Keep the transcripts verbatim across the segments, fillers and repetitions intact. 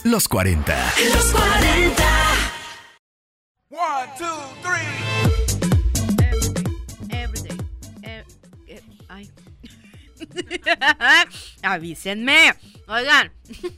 los cuarenta. Los cuarenta. One, two, three. Everyday, everyday. Eh, eh, ay. Avísenme. Oigan.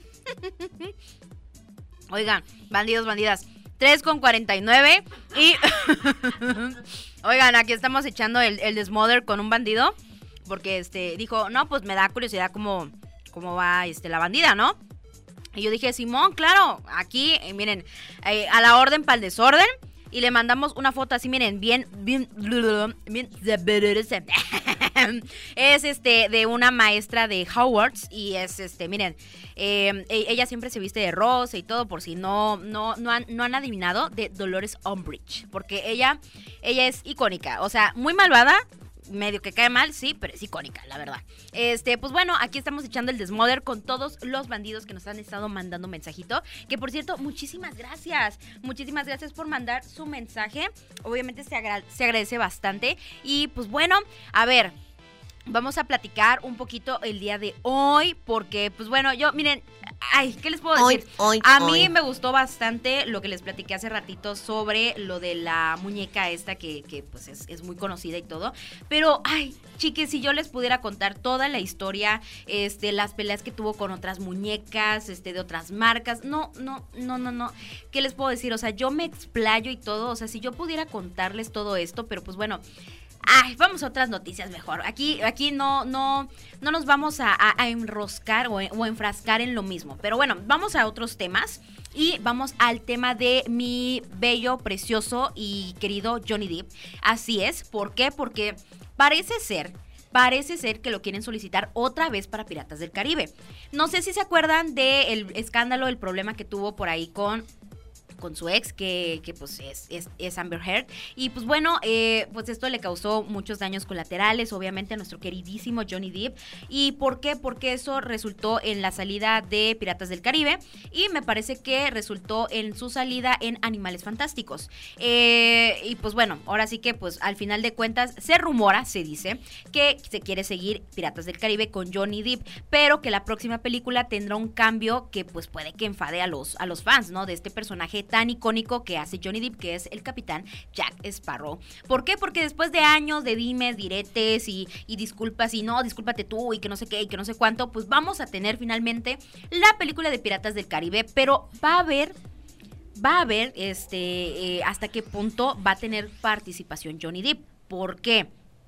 Oigan, bandidos, bandidas. tres con cuarenta y nueve. Y. Oigan, aquí estamos echando el, el desmother con un bandido. Porque este dijo, no, pues me da curiosidad cómo, cómo va este, la bandida, ¿no? Y yo dije, Simón, claro, aquí, eh, miren, eh, a la orden para el desorden. Y le mandamos una foto así, miren, bien, bien, bien, es este, de una maestra de Hogwarts. Y es este, miren, eh, ella siempre se viste de rosa y todo, por si no, no, no han, no han adivinado, de Dolores Umbridge. Porque ella, ella es icónica, o sea, muy malvada. Medio que cae mal, sí, pero es icónica, la verdad. Este, pues bueno, aquí estamos echando el desmother con todos los bandidos que nos han estado mandando mensajito. Que por cierto, muchísimas gracias. Muchísimas gracias por mandar su mensaje. Obviamente se, agra- se agradece bastante. Y pues bueno, a ver, vamos a platicar un poquito el día de hoy. Porque, pues bueno, yo, miren, ay, ¿qué les puedo decir? Hoy, hoy, a mí hoy. me gustó bastante lo que les platiqué hace ratito sobre lo de la muñeca esta que, que pues es, es muy conocida y todo. Pero, ay, chiques, si yo les pudiera contar toda la historia, este, las peleas que tuvo con otras muñecas, este, de otras marcas. No, no, no, no, no. ¿Qué les puedo decir? O sea, yo me explayo y todo. O sea, si yo pudiera contarles todo esto, pero pues bueno. Ay, vamos a otras noticias mejor. Aquí, aquí no, no, no nos vamos a, a, a enroscar o, o enfrascar en lo mismo. Pero bueno, vamos a otros temas. Y vamos al tema de mi bello, precioso y querido Johnny Depp. Así es. ¿Por qué? Porque parece ser... Parece ser que lo quieren solicitar otra vez para Piratas del Caribe. No sé si se acuerdan del escándalo, el problema que tuvo por ahí con... con su ex, que, que pues es, es, es Amber Heard. Y pues bueno, eh, pues esto le causó muchos daños colaterales, obviamente, a nuestro queridísimo Johnny Depp. ¿Y por qué? Porque eso resultó en la salida de Piratas del Caribe y me parece que resultó en su salida en Animales Fantásticos. Eh, y pues bueno, ahora sí que pues al final de cuentas se rumora, se dice, que se quiere seguir Piratas del Caribe con Johnny Depp, pero que la próxima película tendrá un cambio que pues puede que enfade a los, a los fans, ¿no? De este personaje tan icónico que hace Johnny Depp, que es el capitán Jack Sparrow. ¿Por qué? Porque después de años de dimes, diretes y, y disculpas y no, discúlpate tú y que no sé qué y que no sé cuánto, pues vamos a tener finalmente la película de Piratas del Caribe, pero va a haber va a haber este eh, hasta qué punto va a tener participación Johnny Depp. ¿Por qué?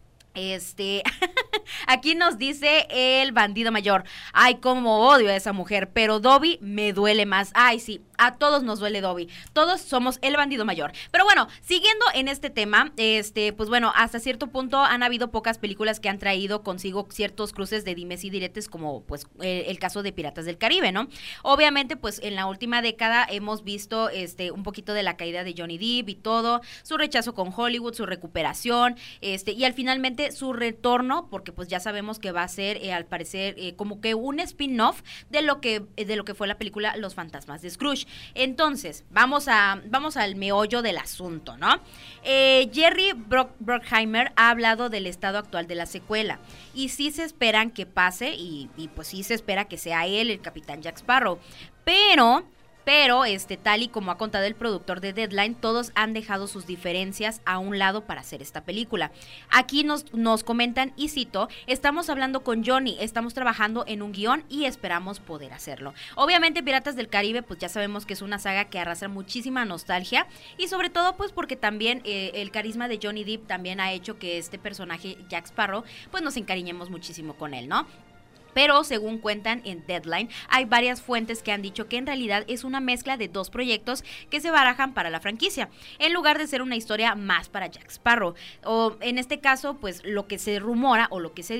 Este, aquí nos dice el bandido mayor, ay, cómo odio a esa mujer, pero Dobby me duele más. Ay, sí, a todos nos duele Dobby, todos somos el bandido mayor. Pero bueno, siguiendo en este tema, este, pues bueno, hasta cierto punto han habido pocas películas que han traído consigo ciertos cruces de dimes y diretes, como pues el, el caso de Piratas del Caribe, ¿no? Obviamente, pues en la última década hemos visto este un poquito de la caída de Johnny Depp y todo, su rechazo con Hollywood, su recuperación, este, y al finalmente su retorno, porque pues ya sabemos que va a ser eh, al parecer eh, como que un spin-off de lo que eh, de lo que fue la película Los Fantasmas de Scrooge. Entonces, vamos a vamos al meollo del asunto, ¿no? Eh, Jerry Brock, Bruckheimer ha hablado del estado actual de la secuela y sí se esperan que pase y, y pues sí se espera que sea él el capitán Jack Sparrow, pero Pero, este, tal y como ha contado el productor de Deadline, todos han dejado sus diferencias a un lado para hacer esta película. Aquí nos, nos comentan, y cito, estamos hablando con Johnny, estamos trabajando en un guión y esperamos poder hacerlo. Obviamente, Piratas del Caribe, pues ya sabemos que es una saga que arrastra muchísima nostalgia y sobre todo, pues porque también eh, el carisma de Johnny Depp también ha hecho que este personaje, Jack Sparrow, pues nos encariñemos muchísimo con él, ¿no? Pero según cuentan en Deadline, hay varias fuentes que han dicho que en realidad es una mezcla de dos proyectos que se barajan para la franquicia, en lugar de ser una historia más para Jack Sparrow. O en este caso, pues lo que se rumora o lo que se